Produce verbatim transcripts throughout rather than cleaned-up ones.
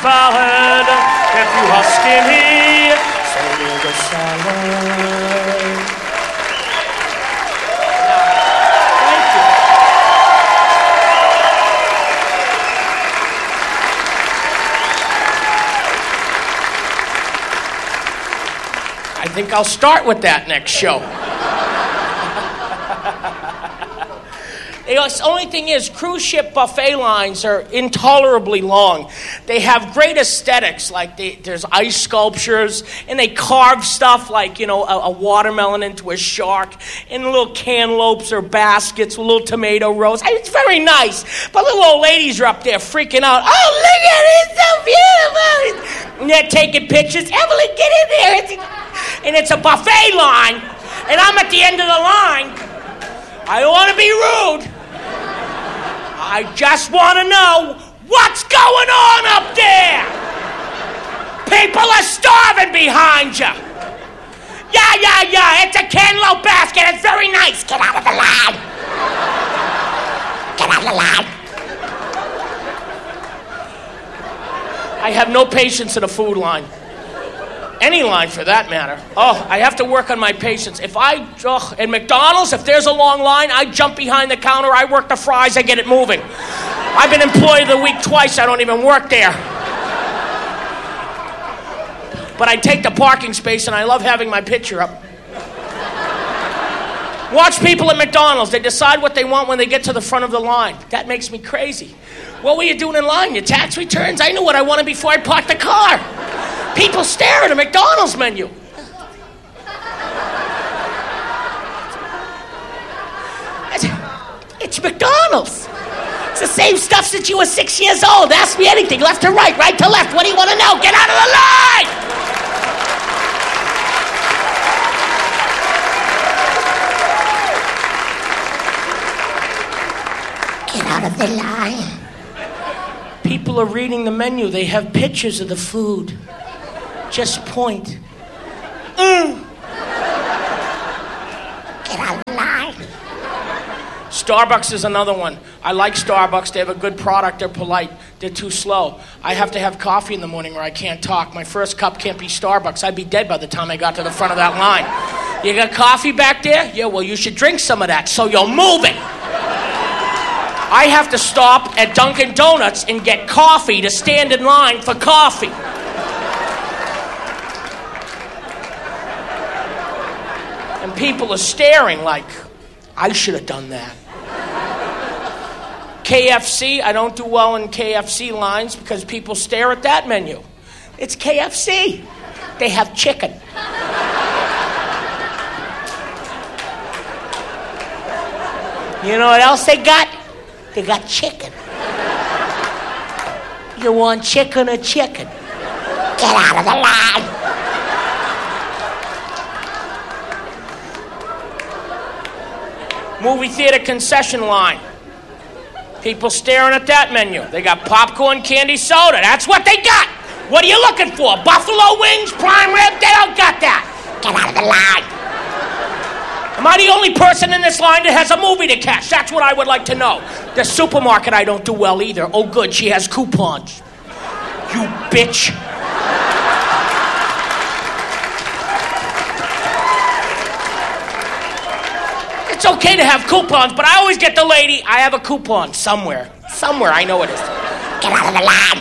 salad. If you are skinny, so is a salad. Thank you. I think I'll start with that next show. The only thing is, cruise ship buffet lines are intolerably long. They have great aesthetics, like they, there's ice sculptures, and they carve stuff like, you know, a, a watermelon into a shark, and little cantaloupes or baskets with little tomato rows. It's very nice, but little old ladies are up there freaking out. Oh, look at it, it's so beautiful! And they're taking pictures. Evelyn, get in there! It's, and it's a buffet line, and I'm at the end of the line. I don't want to be rude. I just want to know what's going on up there. People are starving behind you. Yeah, yeah, yeah. It's a cantaloupe basket. It's very nice. Get out of the line. Get out of the line. I have no patience in a food line. Any line, for that matter. Oh, I have to work on my patience. If I, oh, at McDonald's, if there's a long line, I jump behind the counter, I work the fries, I get it moving. I've been employee of the week twice, I don't even work there. But I take the parking space, and I love having my picture up. Watch people at McDonald's. They decide what they want when they get to the front of the line. That makes me crazy. What were you doing in line? Your tax returns? I knew what I wanted before I parked the car. People stare at a McDonald's menu. It's, it's McDonald's. It's the same stuff since you were six years old. Ask me anything, left to right, right to left. What do you want to know? Get out of the line! Get out of the line. People are reading the menu. They have pictures of the food. Just point. Mm. Get out of the line. Starbucks is another one. I like Starbucks. They have a good product. They're polite. They're too slow. I have to have coffee in the morning or I can't talk. My first cup can't be Starbucks. I'd be dead by the time I got to the front of that line. You got coffee back there? Yeah, well, you should drink some of that so you're moving. I have to stop at Dunkin' Donuts and get coffee to stand in line for coffee. And people are staring like, I should have done that. K F C, I don't do well in K F C lines because people stare at that menu. It's K F C. They have chicken. You know what else they got? They got chicken. You want chicken or chicken? Get out of the line. Movie theater concession line. People staring at that menu. They got popcorn, candy, soda. That's what they got. What are you looking for? Buffalo wings, prime rib? They don't got that. Get out of the line. Am I the only person in this line that has a movie to catch? That's what I would like to know. The supermarket I don't do well either. Oh, good, she has coupons. You bitch. It's okay to have coupons, but I always get the lady, I have a coupon somewhere. Somewhere, I know it is. Get out of the line.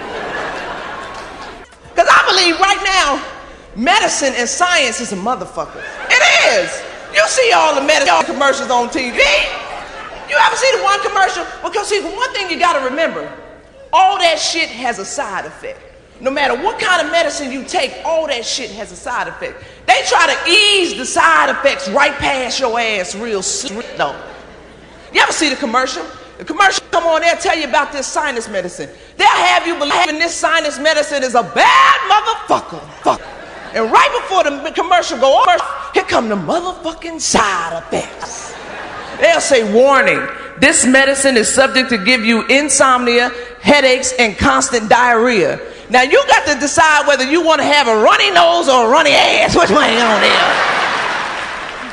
Because I believe right now, medicine and science is a motherfucker. It is. You see all the medicine commercials on T V. You ever see the one commercial? Because see, one thing you gotta remember, all that shit has a side effect. No matter what kind of medicine you take, all that shit has a side effect. They try to ease the side effects right past your ass real slow. No. You ever see the commercial? The commercial come on, they'll tell you about this sinus medicine. They'll have you believing this sinus medicine is a bad motherfucker. Fuck. And right before the commercial go on, here come the motherfucking side effects. They'll say, warning, this medicine is subject to give you insomnia, headaches, and constant diarrhea. Now you got to decide whether you want to have a runny nose or a runny ass. Which one you on there?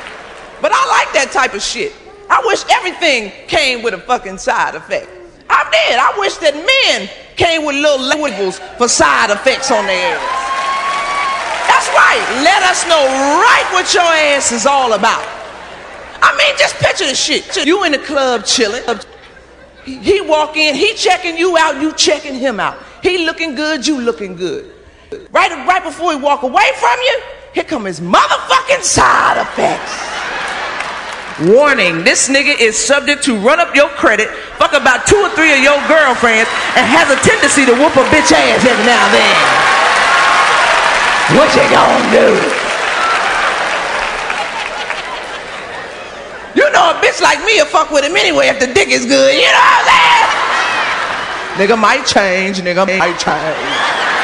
But I like that type of shit. I wish everything came with a fucking side effect. I've did. I wish that men came with little labels for side effects on their ass. That's right. Let us know right what your ass is all about. I mean, just picture the shit. You in the club chilling. He walk in, he checking you out, you checking him out. He looking good, you looking good. Right, right before he walk away from you, here come his motherfucking side effects. Warning, this nigga is subject to run up your credit, fuck about two or three of your girlfriends, and has a tendency to whoop a bitch ass every now and then. What you gonna do? You know a bitch like me will fuck with him anyway if the dick is good, you know what I'm saying? Nigga might change, nigga might change.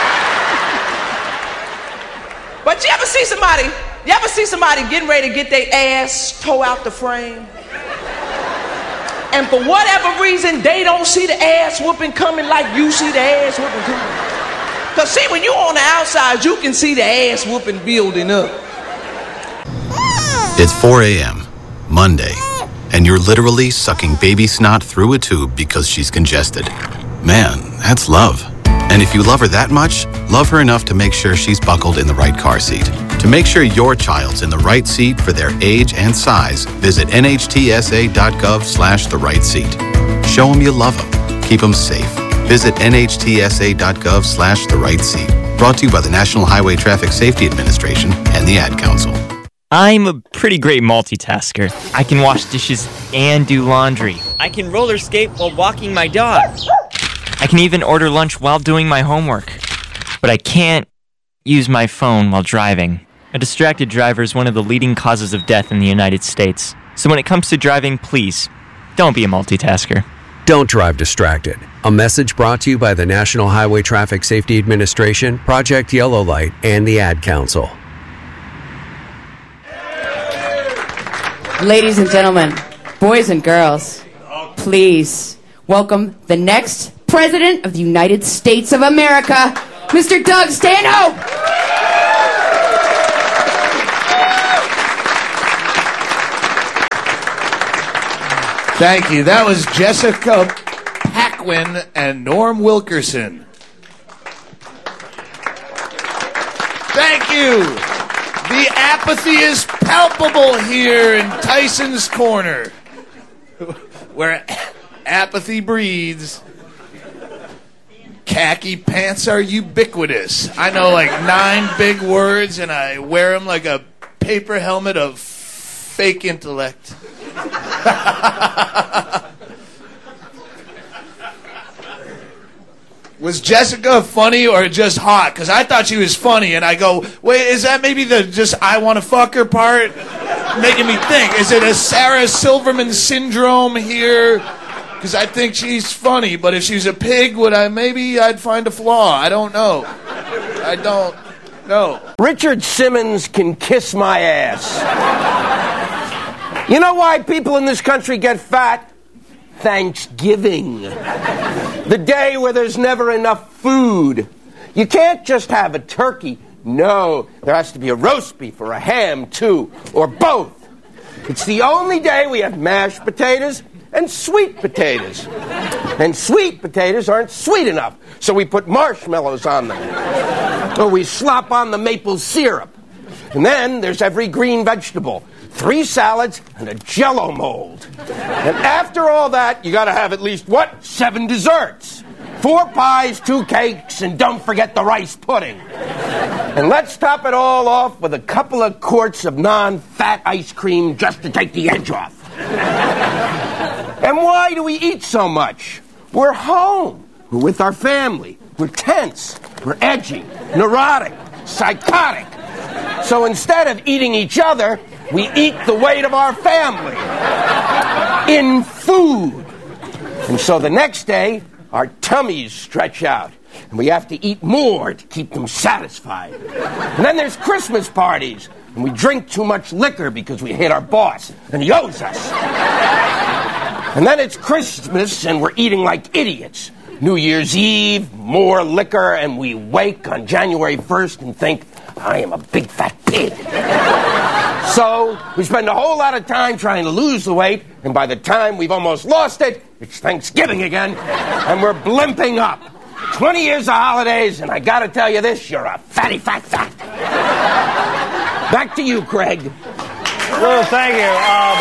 But you ever see somebody, you ever see somebody getting ready to get their ass toe out the frame? And for whatever reason, they don't see the ass whooping coming like you see the ass whooping coming. Because see, when you on the outside, you can see the ass whooping building up. It's four a.m., Monday, and you're literally sucking baby snot through a tube because she's congested. Man, that's love. And if you love her that much, love her enough to make sure she's buckled in the right car seat. To make sure your child's in the right seat for their age and size, visit N H T S A dot gov slash the right seat. Show them you love them. Keep them safe. Visit N H T S A dot gov slash the right seat. Brought to you by the National Highway Traffic Safety Administration and the Ad Council. I'm a pretty great multitasker. I can wash dishes and do laundry. I can roller skate while walking my dog. I can even order lunch while doing my homework. But I can't use my phone while driving. A distracted driver is one of the leading causes of death in the United States. So when it comes to driving, please, don't be a multitasker. Don't drive distracted. A message brought to you by the National Highway Traffic Safety Administration, Project Yellow Light, and the Ad Council. Ladies and gentlemen, boys and girls, please welcome the next President of the United States of America, Mister Doug Stanhope. Thank you. That was Jessica Paquin and Norm Wilkerson. Thank you. The apathy is palpable here in Tyson's Corner, where apathy breeds. Khaki pants are ubiquitous. I know like nine big words, and I wear them like a paper helmet of fake intellect. Was Jessica funny or just hot? Because I thought she was funny, and I go, wait, is that maybe the just I want to fuck her part? Making me think, is it a Sarah Silverman syndrome here? Because I think she's funny, but if she's a pig, would I maybe I'd find a flaw? I don't know. I don't know. Richard Simmons can kiss my ass. You know why people in this country get fat? Thanksgiving. The day where there's never enough food. You can't just have a turkey. No, there has to be a roast beef or a ham, too, or both. It's the only day we have mashed potatoes and sweet potatoes. And sweet potatoes aren't sweet enough, so we put marshmallows on them. Or we slop on the maple syrup. And then there's every green vegetable. Three salads and a Jell-O mold. And after all that, you gotta have at least, what? Seven desserts. Four pies, two cakes, and don't forget the rice pudding. And let's top it all off with a couple of quarts of non-fat ice cream just to take the edge off. And why do we eat so much? We're home. We're with our family. We're tense. We're edgy, neurotic, psychotic. So instead of eating each other, we eat the weight of our family in food. And so the next day, our tummies stretch out, and we have to eat more to keep them satisfied. And then there's Christmas parties, and we drink too much liquor because we hate our boss, and he owes us. And then it's Christmas, and we're eating like idiots. New Year's Eve, more liquor, and we wake on January first and think, I am a big fat pig. So we spend a whole lot of time trying to lose the weight, and by the time we've almost lost it, it's Thanksgiving again, and we're blimping up. twenty years of holidays, and I gotta tell you this, you're a fatty fat fat. Back to you, Craig. Lou, thank you. Um,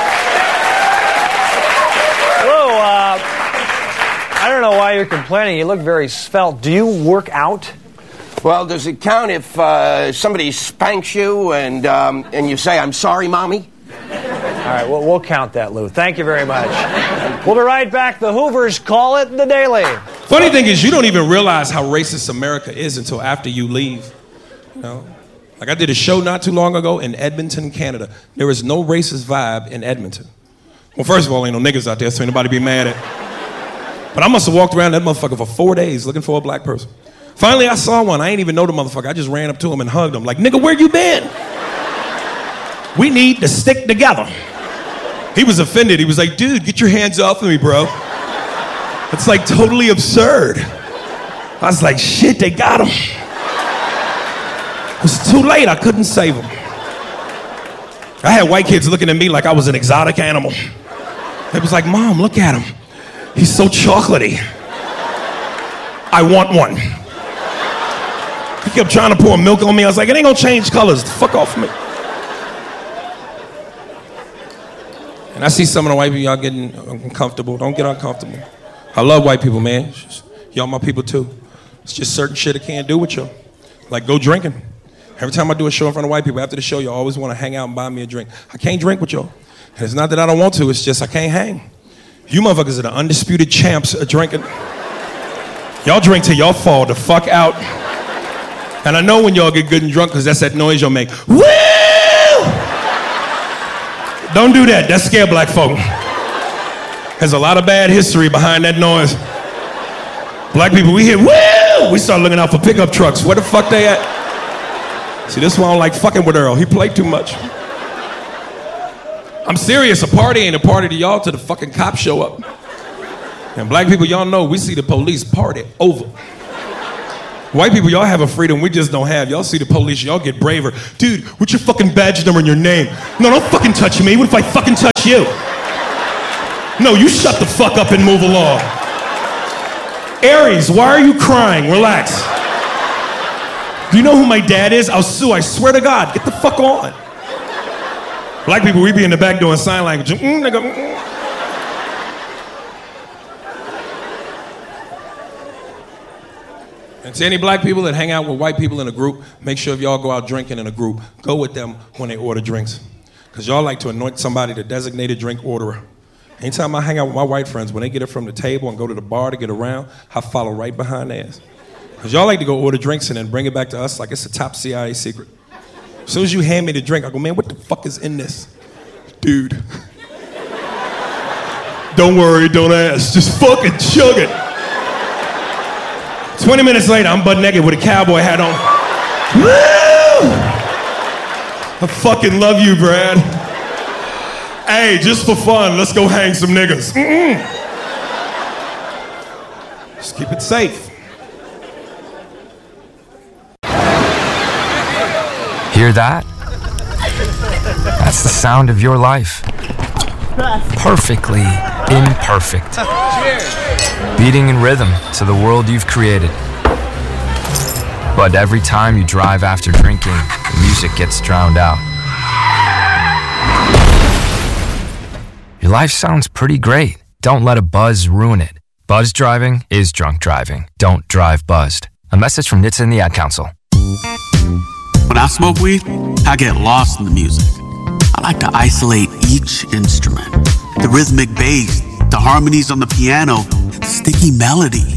Lou, uh, I don't know why you're complaining. You look very svelte. Do you work out? Well, does it count if uh, somebody spanks you and um, and you say, "I'm sorry, Mommy"? All right, well, we'll count that, Lou. Thank you very much. We'll be right back. The Hoovers call it the Daily. Funny thing is, you don't even realize how racist America is until after you leave. You know, like I did a show not too long ago in Edmonton, Canada. There is no racist vibe in Edmonton. Well, first of all, ain't no niggas out there, so anybody be mad at. But I must have walked around that motherfucker for four days looking for a black person. Finally, I saw one. I ain't even know the motherfucker. I just ran up to him and hugged him. Like, nigga, where you been? We need to stick together. He was offended. He was like, dude, get your hands off of me, bro. It's like totally absurd. I was like, shit, they got him. It was too late. I couldn't save him. I had white kids looking at me like I was an exotic animal. They was like, Mom, look at him. He's so chocolatey. I want one. He kept trying to pour milk on me. I was like, it ain't gonna change colors. Fuck off me. And I see some of the white people, y'all getting uncomfortable. Don't get uncomfortable. I love white people, man. Just, y'all my people too. It's just certain shit I can't do with y'all. Like go drinking. Every time I do a show in front of white people, after the show, y'all always want to hang out and buy me a drink. I can't drink with y'all. And it's not that I don't want to, it's just I can't hang. You motherfuckers are the undisputed champs of drinking. Y'all drink till y'all fall the fuck out. And I know when y'all get good and drunk because that's that noise y'all make. Woo! Don't do that. That scare black folk. There's a lot of bad history behind that noise. Black people, we hear woo! We start looking out for pickup trucks. Where the fuck they at? See, this is why I don't like fucking with Earl. He played too much. I'm serious. A party ain't a party to y'all till the fucking cops show up. And black people, y'all know we see the police party over. White people, y'all have a freedom we just don't have. Y'all see the police, y'all get braver. Dude, what's your fucking badge number and your name? No, don't fucking touch me. What if I fucking touch you? No, you shut the fuck up and move along. Aries, why are you crying? Relax. Do you know who my dad is? I'll sue, I swear to God. Get the fuck on. Black people, we be in the back doing sign language. Mm, nigga, mm. And to any black people that hang out with white people in a group, make sure if y'all go out drinking in a group, go with them when they order drinks. Because y'all like to anoint somebody the designated drink orderer. Anytime I hang out with my white friends, when they get it from the table and go to the bar to get around, I follow right behind theirs. Because y'all like to go order drinks and then bring it back to us like it's a top C I A secret. As soon as you hand me the drink, I go, man, what the fuck is in this? Dude. Don't worry, don't ask. Just fucking chug it. twenty minutes later, I'm butt naked with a cowboy hat on. Woo! I fucking love you, Brad. Hey, just for fun, let's go hang some niggas. Mm-mm. Just keep it safe. Hear that? That's the sound of your life. Perfectly imperfect. Beating in rhythm to the world you've created. But every time you drive after drinking, the music gets drowned out. Your life sounds pretty great. Don't let a buzz ruin it. Buzz driving is drunk driving. Don't drive buzzed. A message from N H T S A and the Ad Council. When I smoke weed, I get lost in the music. I like to isolate each instrument. The rhythmic bass, the harmonies on the piano, the sticky melody.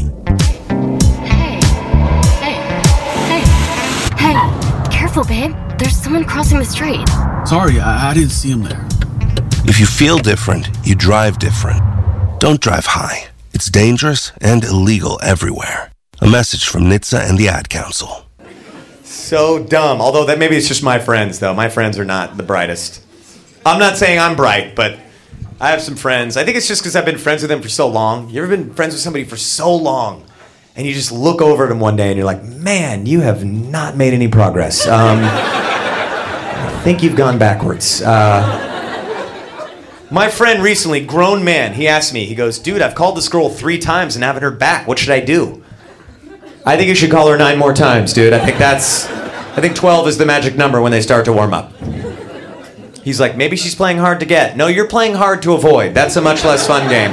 Hey, hey, hey, hey, careful, babe. There's someone crossing the street. Sorry, I, I didn't see him there. If you feel different, you drive different. Don't drive high. It's dangerous and illegal everywhere. A message from N H T S A and the Ad Council. So dumb. Although that maybe it's just my friends, though. My friends are not the brightest. I'm not saying I'm bright, but I have some friends. I think it's just because I've been friends with them for so long. You ever been friends with somebody for so long, and you just look over at them one day, and you're like, man, you have not made any progress. Um, think you've gone backwards. Uh, my friend recently, grown man, he asked me, he goes, dude, I've called this girl three times and haven't heard back. What should I do? I think you should call her nine more times, dude. I think that's, I think twelve is the magic number when they start to warm up. He's like, maybe she's playing hard to get. No, you're playing hard to avoid. That's a much less fun game.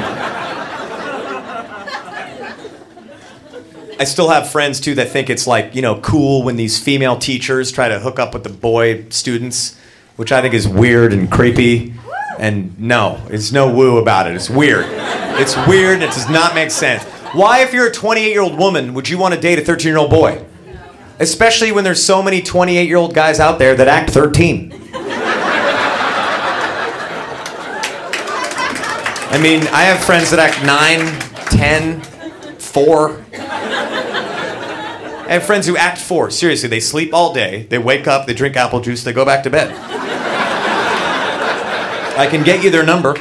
I still have friends, too, that think it's like, you know, cool when these female teachers try to hook up with the boy students, which I think is weird and creepy. And no, there's no woo about it. It's weird. It's weird and it does not make sense. Why, if you're a twenty-eight-year-old woman, would you want to date a thirteen-year-old boy? Especially when there's so many twenty-eight-year-old guys out there that act thirteen. I mean, I have friends that act nine, ten, four. I have friends who act four. Seriously, they sleep all day, they wake up, they drink apple juice, they go back to bed. I can get you their number.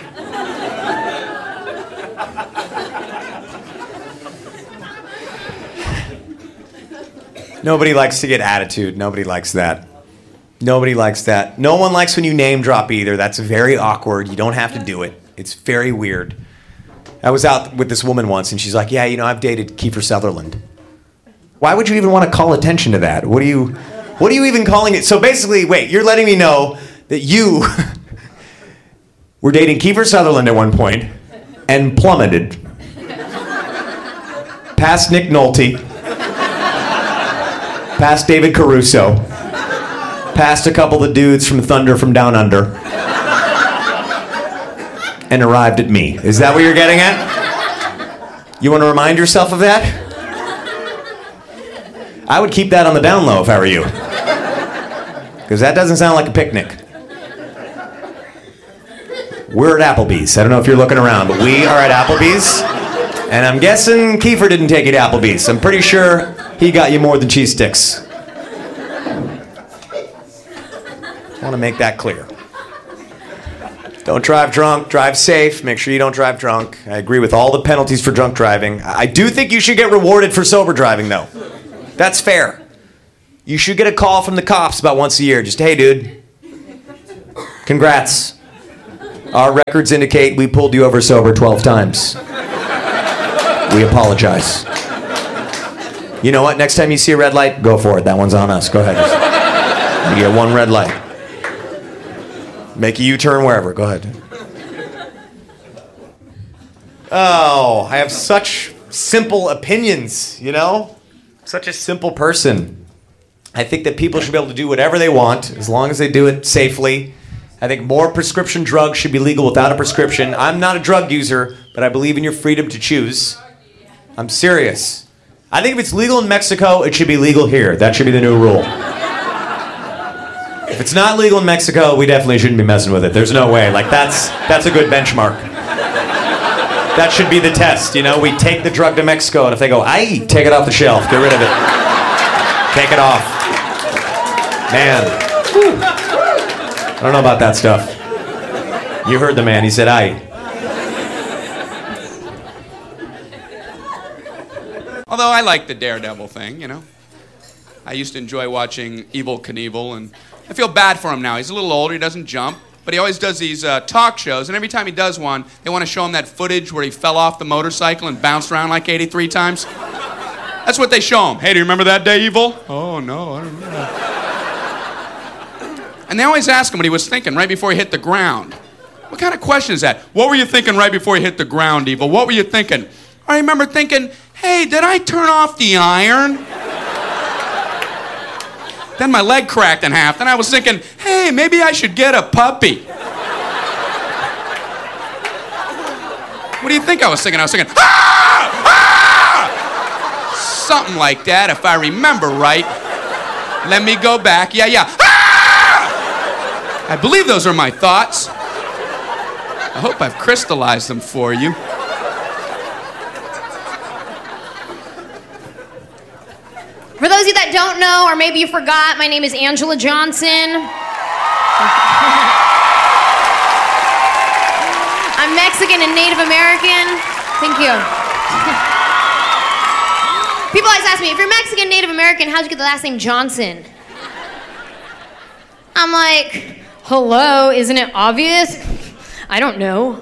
Nobody likes to get attitude. Nobody likes that. Nobody likes that. No one likes when you name drop either. That's very awkward. You don't have to do it. It's very weird. I was out with this woman once, and she's like, yeah, you know, I've dated Kiefer Sutherland. Why would you even want to call attention to that? What are you, what are you even calling it? So basically, wait, you're letting me know that you were dating Kiefer Sutherland at one point and plummeted past Nick Nolte, past David Caruso, past a couple of dudes from Thunder from Down Under, and arrived at me. Is that what you're getting at? You want to remind yourself of that? I would keep that on the down low if I were you. Because that doesn't sound like a picnic. We're at Applebee's. I don't know if you're looking around, but we are at Applebee's. And I'm guessing Kiefer didn't take you to Applebee's. I'm pretty sure he got you more than cheese sticks. I want to make that clear. Don't drive drunk, drive safe, make sure you don't drive drunk. I agree with all the penalties for drunk driving. I do think you should get rewarded for sober driving, though. That's fair. You should get a call from the cops about once a year. Just, hey, dude, congrats. Our records indicate we pulled you over sober twelve times. We apologize. You know what? Next time you see a red light, go for it. That one's on us. Go ahead. You get one red light. Make a U-turn wherever. Go ahead. Oh, I have such simple opinions, you know? Such a simple person. I think that people should be able to do whatever they want as long as they do it safely. I think more prescription drugs should be legal without a prescription. I'm not a drug user, but I believe in your freedom to choose. I'm serious. I think if it's legal in Mexico, it should be legal here. That should be the new rule. If it's not legal in Mexico, we definitely shouldn't be messing with it. There's no way. Like, that's that's a good benchmark. That should be the test, you know? We take the drug to Mexico, and if they go, aye, take it off the shelf. Get rid of it. Take it off. Man. Whew. I don't know about that stuff. You heard the man. He said, aye. Although I like the Daredevil thing, you know. I used to enjoy watching Evel Knievel, and I feel bad for him now. He's a little older, he doesn't jump, but he always does these uh, talk shows, and every time he does one, they want to show him that footage where he fell off the motorcycle and bounced around like eighty-three times. That's what they show him. Hey, do you remember that day, Evel? Oh, no, I don't know. And they always ask him what he was thinking right before he hit the ground. What kind of question is that? What were you thinking right before you hit the ground, Evel? What were you thinking? I remember thinking, hey, did I turn off the iron? Then my leg cracked in half. Then I was thinking, hey, maybe I should get a puppy. What do you think I was thinking? I was thinking, ah! Ah! Something like that, if I remember right. Let me go back. Yeah, yeah. Ah! I believe those are my thoughts. I hope I've crystallized them for you. For those of you that don't know, or maybe you forgot, my name is Angela Johnson. I'm Mexican and Native American. Thank you. People always ask me, if you're Mexican, Native American, how'd you get the last name Johnson? I'm like, hello, isn't it obvious? I don't know.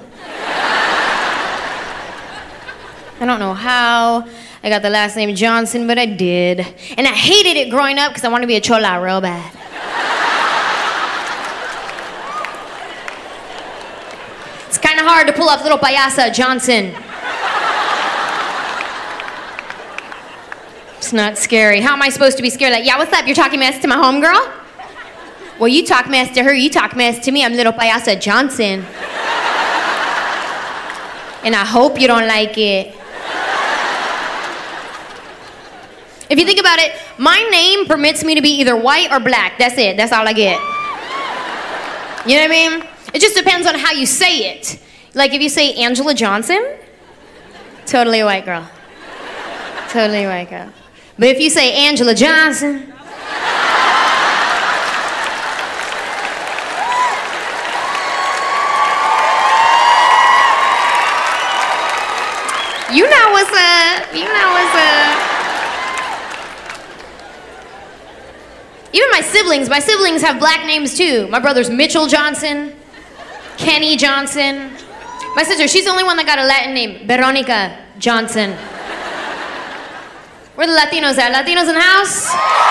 I don't know how I got the last name Johnson, but I did. And I hated it growing up because I wanted to be a chola real bad. It's kind of hard to pull off little payasa Johnson. It's not scary. How am I supposed to be scared? Like, yeah, what's up? You're talking mess to my homegirl? Well, you talk mess to her, you talk mess to me. I'm little payasa Johnson. And I hope you don't like it. If you think about it, my name permits me to be either white or black. That's it. That's all I get. You know what I mean? It just depends on how you say it. Like if you say Angela Johnson, totally a white girl. Totally a white girl. But if you say Angela Johnson, you know what's up. You know what's up. Even my siblings, my siblings have black names too. My brother's Mitchell Johnson, Kenny Johnson. My sister, she's the only one that got a Latin name, Veronica Johnson. Where the Latinos at? Latinos in the house?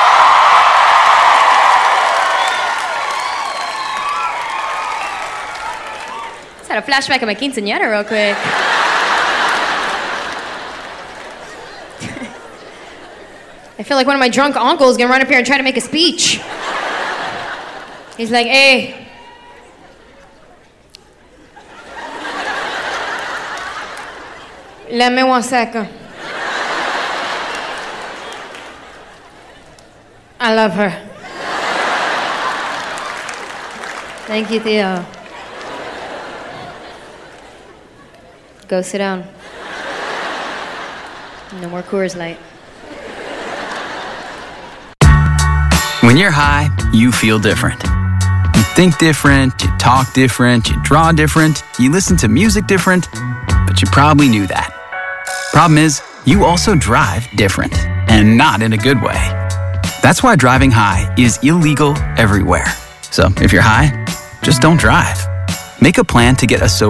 Just had a flashback of my quinceañera real quick. I feel like one of my drunk uncles is gonna run up here and try to make a speech. He's like, hey. Let me one second. I love her. Thank you, Theo. Go sit down. No more Coors Light. When you're high, you feel different. You think different, you talk different, you draw different, you listen to music different, but you probably knew that. Problem is, you also drive different, and not in a good way. That's why driving high is illegal everywhere. So if you're high, just don't drive. Make a plan to get a sober